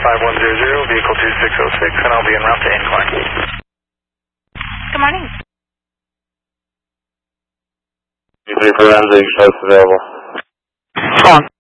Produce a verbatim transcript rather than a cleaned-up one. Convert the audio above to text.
five one zero zero, vehicle two six zero six, and I'll be en route to incline. Good morning. three forensic, shows available. Go on.